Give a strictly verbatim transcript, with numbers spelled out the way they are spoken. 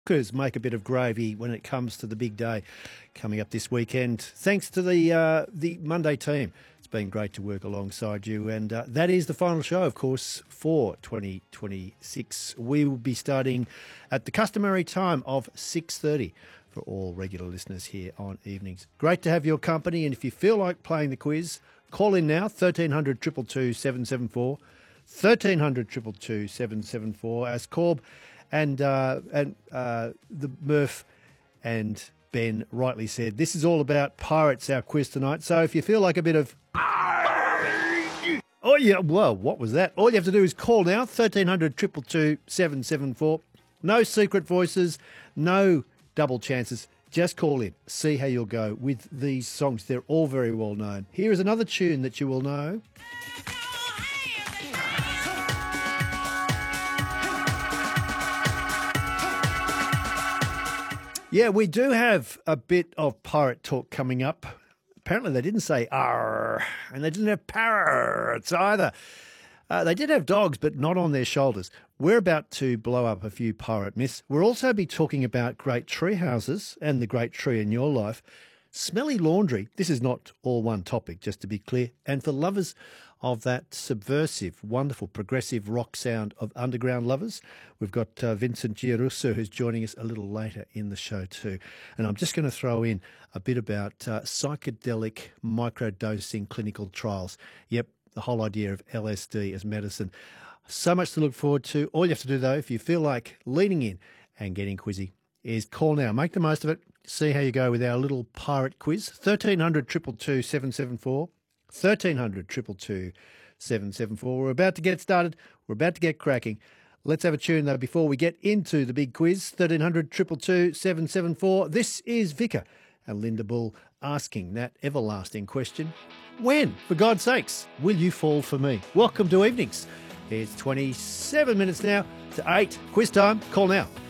Cookers make a bit of gravy when it comes to the big day coming up this weekend. Thanks to the uh, the Monday team. It's been great to work alongside you. And uh, that is the final show, of course, for twenty twenty-six. We will be starting at the customary time of six thirty for all regular listeners here on Evenings. Great to have your company. And if you feel like playing the quiz, call in now, thirteen hundred, two two two, seven seven four. thirteen hundred, two two two, seven seven four. As Corb and uh, and uh, the Murph and Ben rightly said, this is all about pirates, our quiz tonight. So if you feel like a bit of... Oh, yeah, well, what was that? All you have to do is call now, thirteen hundred, two two two, seven seven four. No secret voices, no double chances. Just call in, see how you'll go with these songs. They're all very well known. Here is another tune that you will know. Yeah, we do have a bit of pirate talk coming up. Apparently they didn't say "arr," and they didn't have parrots either. Uh, they did have dogs, but not on their shoulders. We're about to blow up a few pirate myths. We'll also be talking about great tree houses and the great tree in your life. Smelly laundry. This is not all one topic, just to be clear. And for lovers of that subversive, wonderful, progressive rock sound of Underground Lovers, we've got uh, Vincent Giarusso, who's joining us a little later in the show too. And I'm just going to throw in a bit about uh, psychedelic microdosing clinical trials. Yep, the whole idea of L S D as medicine. So much to look forward to. All you have to do, though, if you feel like leaning in and getting quizzy, is call now. Make the most of it. See how you go with our little pirate quiz. thirteen hundred, two two two, seven seven four. thirteen hundred, two two two, seven seven four. We're about to get started. We're about to get cracking. Let's have a tune, though, before we get into the big quiz. thirteen hundred, two two two, seven seven four. This is Vicar and Linda Bull asking that everlasting question. When, for God's sakes, will you fall for me? Welcome to Evenings. It's twenty-seven minutes now to eight. Quiz time. Call now.